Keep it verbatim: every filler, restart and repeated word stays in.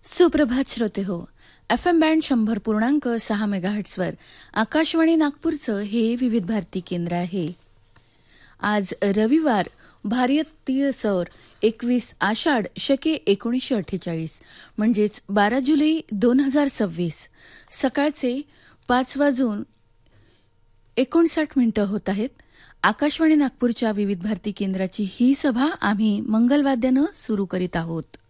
सुप्रभात श्रोते हो. एफ एम बँड शंभर पूर्णांक सहा मेगाहर्ट्सवर आकाशवाणी नागपूरचं हे विविध भारती केंद्र आहे. आज रविवार, भारतीय सौर एकवीस आषाढ शके एकोणीसशे अठ्ठेचाळीस म्हणजेच बारा जुलै दोन हजार सव्वीस सकाळचे पाच वाजून एकोणसाठ मिनिटं होत आहेत. आकाशवाणी नागपूरच्या विविध भारती केंद्राची ही सभा आम्ही मंगलवाद्यानं सुरू करीत आहोत.